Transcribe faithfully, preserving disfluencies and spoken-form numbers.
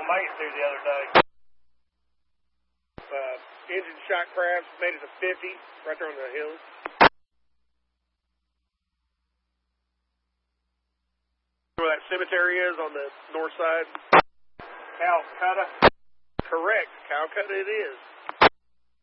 on Main Street the other day. Uh, engine shot crabs made it to fifty, right there on the hills. Where that cemetery is on the north side. Calcutta? Correct, Calcutta it is.